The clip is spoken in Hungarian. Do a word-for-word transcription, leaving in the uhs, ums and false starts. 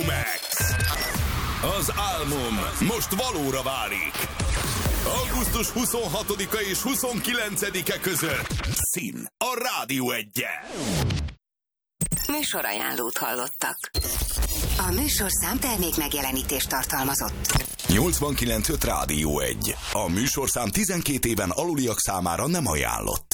Max. Az álmom most valóra válik. augusztus huszonhatodika és huszonkilencedike között Szín a Rádió Egyen. Műsorajánlót hallottak. A műsorszám termék megjelenítést tartalmazott. nyolcvankilenc öt Rádió egy. A műsorszám tizenkét éven aluliak számára nem ajánlott.